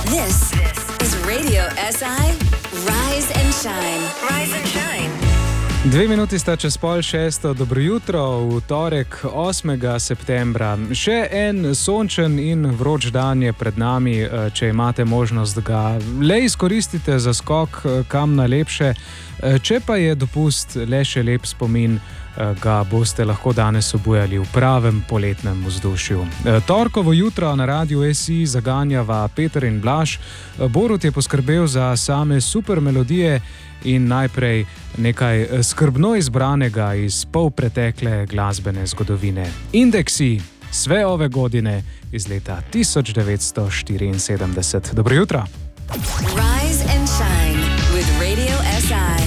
This is Radio SI Rise and Shine. Rise and Shine. 2 minuti sta čez 5:30, dobro jutro, v torek 8. septembra. Še en sončen in vroč dan je pred nami, če imate možnost ga le izkoristite za skok kam na lepše. Če pa je dopust le še lep spomin, ga boste lahko danes obujali v pravem poletnem vzdušju. Torkovo jutro na Radiu SI zaganjava Peter in Blaž. Borut je poskrbel za same super melodije in najprej nekaj skrbno izbranega iz polpretekle glasbene zgodovine. Indeksi sve ove godine iz leta 1974. Dobro jutro. Rise and